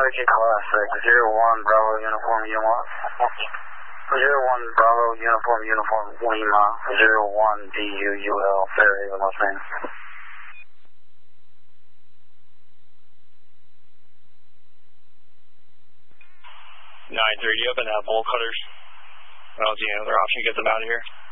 American Classic, 01 Bravo Uniform Lima. 01 Bravo Uniform Lima, 01 DUUL, Fairhaven, Mustang. Do you open that bolt cutters? I don't see any other option to get them out of here.